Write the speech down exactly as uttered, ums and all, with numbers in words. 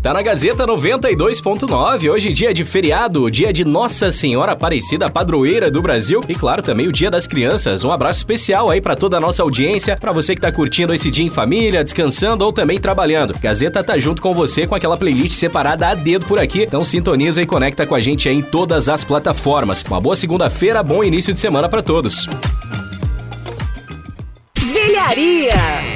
Tá na Gazeta noventa e dois ponto nove, hoje dia de feriado, dia de Nossa Senhora Aparecida, padroeira do Brasil e claro também o Dia das Crianças. Um abraço especial aí pra toda a nossa audiência, pra você que tá curtindo esse dia em família, descansando ou também trabalhando. Gazeta tá junto com você com aquela playlist separada a dedo por aqui, então sintoniza e conecta com a gente aí em todas as plataformas. Uma boa segunda-feira, bom início de semana pra todos. Velharia.